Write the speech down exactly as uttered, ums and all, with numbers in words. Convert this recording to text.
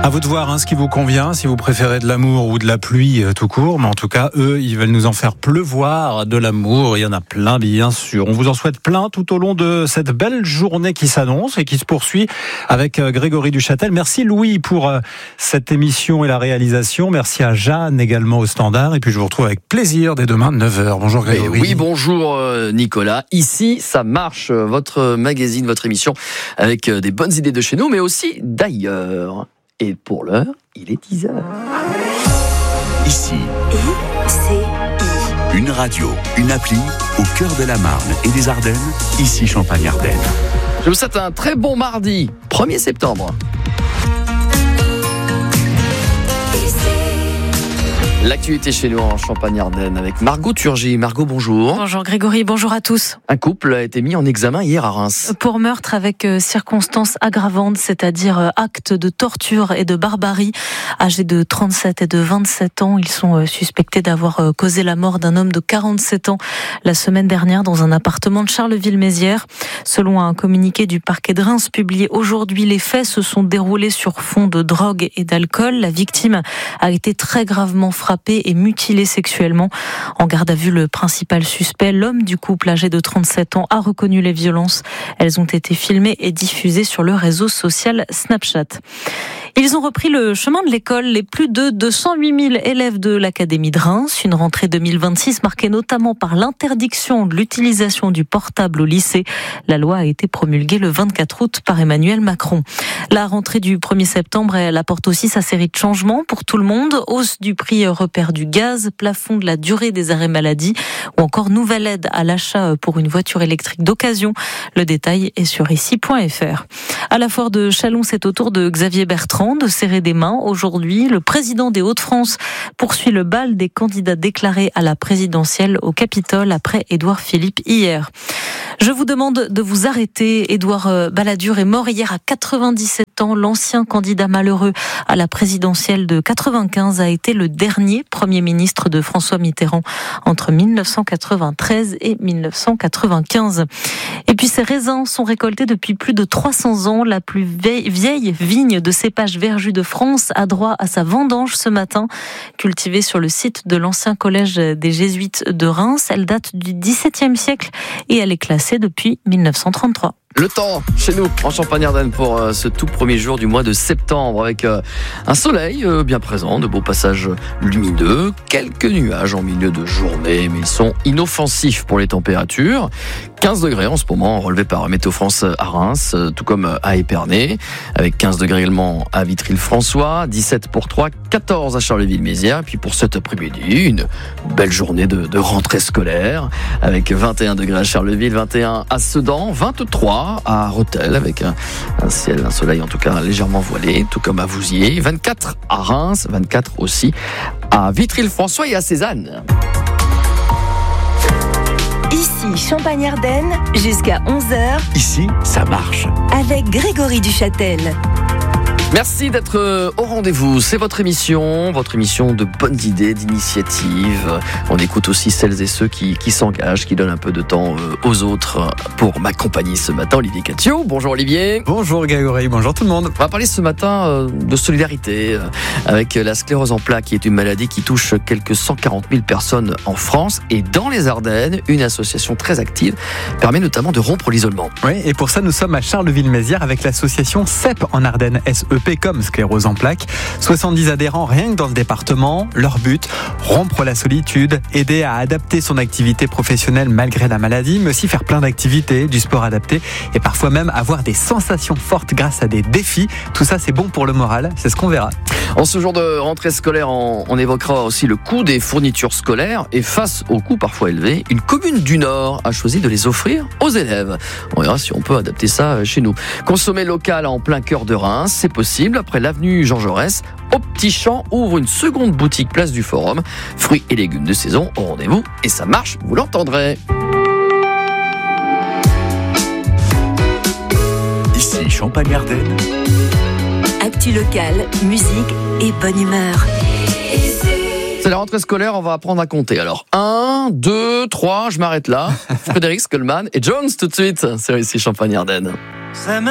À vous de voir hein, ce qui vous convient, si vous préférez de l'amour ou de la pluie euh, tout court. Mais en tout cas, eux, ils veulent nous en faire pleuvoir de l'amour. Il y en a plein, bien sûr. On vous en souhaite plein tout au long de cette belle journée qui s'annonce et qui se poursuit avec euh, Grégory Duchâtel. Merci Louis pour euh, cette émission et la réalisation. Merci à Jeanne également au standard. Et puis je vous retrouve avec plaisir dès demain neuf heures. Bonjour Grégory. Et oui, bonjour Nicolas. Ici, ça marche, votre magazine, votre émission avec des bonnes idées de chez nous, mais aussi d'ailleurs. Et pour l'heure, il est dix heures. Ici, I C I. Une radio, une appli au cœur de la Marne et des Ardennes. Ici Champagne-Ardenne. Je vous souhaite un très bon mardi, premier septembre. L'actualité chez nous en Champagne-Ardenne avec Margot Turgy. Margot, bonjour. Bonjour Grégory, bonjour à tous. Un couple a été mis en examen hier à Reims. Pour meurtre avec euh, circonstances aggravantes, c'est-à-dire euh, actes de torture et de barbarie. Âgés de trente-sept et de vingt-sept ans, ils sont euh, suspectés d'avoir euh, causé la mort d'un homme de quarante-sept ans la semaine dernière dans un appartement de Charleville-Mézières. Selon un communiqué du parquet de Reims publié aujourd'hui, les faits se sont déroulés sur fond de drogue et d'alcool. La victime a été très gravement frappée et mutilé sexuellement. En garde à vue, le principal suspect, l'homme du couple âgé de trente-sept ans, a reconnu les violences. Elles ont été filmées et diffusées sur le réseau social Snapchat. Ils ont repris le chemin de l'école, les plus de deux cent huit mille élèves de l'Académie de Reims. Une rentrée deux mille vingt-six marquée notamment par l'interdiction de l'utilisation du portable au lycée. La loi a été promulguée le vingt-quatre août par Emmanuel Macron. La rentrée du premier septembre, elle apporte aussi sa série de changements pour tout le monde. Hausse du prix repère du gaz, plafond de la durée des arrêts maladie ou encore nouvelle aide à l'achat pour une voiture électrique d'occasion. Le détail est sur ici point f r. À la foire de Châlons, c'est au tour de Xavier Bertrand de serrer des mains. Aujourd'hui, le président des Hauts-de-France poursuit le bal des candidats déclarés à la présidentielle au Capitole après Édouard Philippe hier. Je vous demande de vous arrêter. Édouard Balladur est mort hier à quatre-vingt-dix-sept ans. L'ancien candidat malheureux à la présidentielle de quatre-vingt-quinze a été le dernier Premier ministre de François Mitterrand entre mille neuf cent quatre-vingt-treize et mille neuf cent quatre-vingt-quinze. Et puis ces raisins sont récoltés depuis plus de trois cents ans. La plus vieille vigne de cépage verjus de France a droit à sa vendange ce matin. Cultivée sur le site de l'ancien collège des Jésuites de Reims, elle date du dix-septième siècle et elle est classée depuis mille neuf cent trente-trois. Le temps chez nous en Champagne-Ardenne pour euh, ce tout premier jour du mois de septembre avec euh, un soleil euh, bien présent, de beaux passages lumineux, quelques nuages en milieu de journée, mais ils sont inoffensifs pour les températures. quinze degrés en ce moment, relevé par Météo France à Reims, euh, tout comme à Épernay, avec quinze degrés également à Vitry-le-François, dix-sept pour Troyes, quatorze à Charleville-Mézières, puis pour cet après-midi, une belle journée de, de rentrée scolaire, avec vingt et un degrés à Charleville, vingt et un à Sedan, vingt-trois à Rethel avec un, un ciel, un soleil en tout cas légèrement voilé, tout comme à Vouziers, vingt-quatre à Reims, vingt-quatre aussi à Vitry-le-François et à Cézanne. Ici Champagne-Ardenne, jusqu'à onze heures. Ici, ça marche. Avec Grégory Duchâtel. Merci d'être au rendez-vous. C'est votre émission, votre émission de bonnes idées, d'initiatives. On écoute aussi celles et ceux qui, qui s'engagent, qui donnent un peu de temps aux autres. Pour m'accompagner ce matin, Olivier Catio. Bonjour Olivier. Bonjour Grégory, bonjour tout le monde. On va parler ce matin de solidarité avec la sclérose en plaques, qui est une maladie qui touche quelques cent quarante mille personnes en France. Et dans les Ardennes, une association très active permet notamment de rompre l'isolement. Oui, et pour ça, nous sommes à Charleville-Mézières avec l'association C E P en Ardennes, S E P comme sclérose en plaques. soixante-dix adhérents rien que dans le département. Leur but, rompre la solitude, aider à adapter son activité professionnelle malgré la maladie, mais aussi faire plein d'activités, du sport adapté et parfois même avoir des sensations fortes grâce à des défis. Tout ça, c'est bon pour le moral, c'est ce qu'on verra. En ce jour de rentrée scolaire, on, on évoquera aussi le coût des fournitures scolaires et face au coût parfois élevé, une commune du Nord a choisi de les offrir aux élèves. On verra si on peut adapter ça chez nous. Consommer local en plein cœur de Reims, c'est possible. Après l'avenue Jean Jaurès, au Petit Champ ouvre une seconde boutique place du Forum. Fruits et légumes de saison au rendez-vous et ça marche, vous l'entendrez. Ici Champagne-Ardenne. Actu locale, musique et bonne humeur. C'est la rentrée scolaire, on va apprendre à compter. Alors, un, deux, trois, je m'arrête là. Frédéric Skolman et Jones tout de suite. C'est ici Champagne-Ardenne.